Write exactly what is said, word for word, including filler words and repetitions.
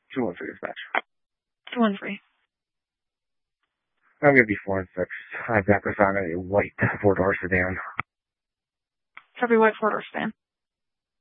two one three dispatch. two one three. I'm going to be four and six. I've got this on a white four-door sedan. Copy, white four-door sedan.